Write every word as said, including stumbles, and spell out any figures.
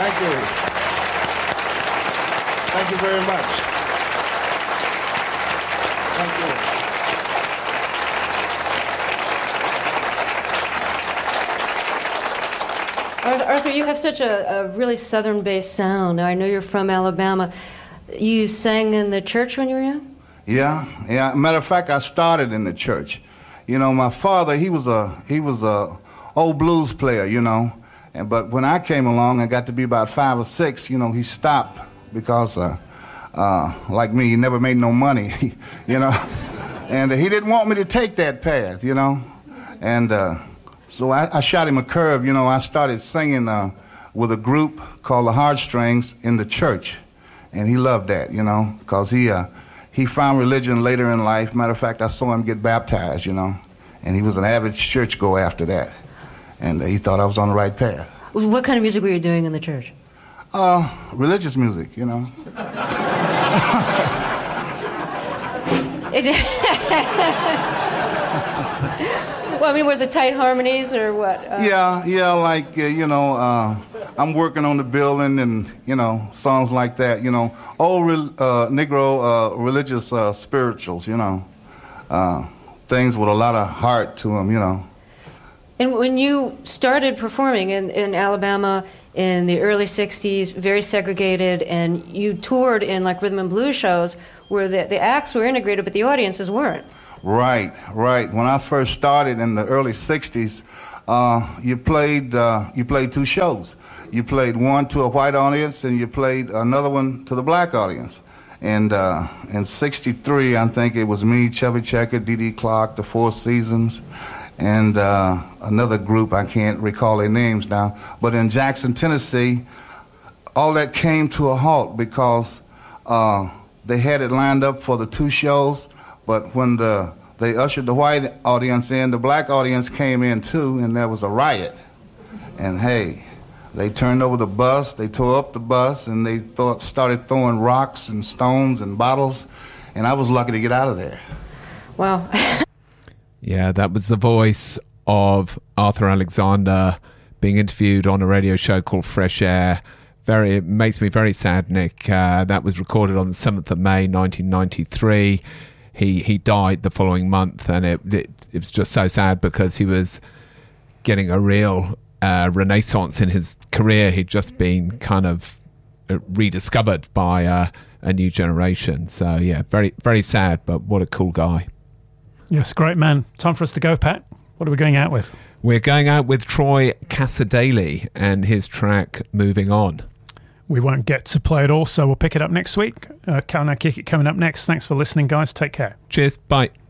Thank you. Thank you very much. Thank you. Arthur, you have such a, a really southern-based sound. Now, I know you're from Alabama. You sang in the church when you were young? Yeah, yeah. Matter of fact, I started in the church. You know, my father, he was a he was a old blues player, you know. And but when I came along, I got to be about five or six. You know, he stopped because, uh, uh, like me, he never made no money, you know. And uh, he didn't want me to take that path, you know. And uh, so I, I shot him a curve. You know, I started singing uh, with a group called the Heartstrings in the church, and he loved that, you know, because he. Uh, He found religion later in life. Matter of fact, I saw him get baptized, you know, and he was an avid churchgoer after that, and uh, he thought I was on the right path. What kind of music were you doing in the church? Uh, religious music, you know. it, well, I mean, was it tight harmonies or what? Uh, yeah, yeah, like, uh, you know, uh, I'm working on the building and, you know, songs like that, you know. Old uh, Negro uh, religious uh, spirituals, you know. Uh, things with a lot of heart to them, you know. And when you started performing in, in Alabama in the early sixties, very segregated, and you toured in, like, rhythm and blues shows where the, the acts were integrated but the audiences weren't. Right, right. When I first started in the early sixties, uh, you played uh, you played two shows. You played one to a white audience, and you played another one to the black audience. And uh, in sixty-three, I think it was me, Chubby Checker, Dee Dee Clark, the Four Seasons, and uh, another group, I can't recall their names now. But in Jackson, Tennessee, all that came to a halt because uh, they had it lined up for the two shows, but when the they ushered the white audience in, the black audience came in too, and there was a riot. And hey, they turned over the bus, they tore up the bus, and they th- started throwing rocks and stones and bottles, and I was lucky to get out of there. Wow. Yeah, that was the voice of Arthur Alexander being interviewed on a radio show called Fresh Air. Very, it makes me very sad, Nick. Uh, that was recorded on the seventh of May, nineteen ninety-three. He he died the following month, and it, it, it was just so sad because he was getting a real uh, renaissance in his career. He'd just been kind of rediscovered by uh, a new generation. So, yeah, very, very sad, but what a cool guy. Yes, great man. Time for us to go, Pat. What are we going out with? We're going out with Troy Cassar-Daley and his track Moving On. We won't get to play it all, so we'll pick it up next week. Uh, Cal and I Kick It coming up next. Thanks for listening, guys. Take care. Cheers. Bye.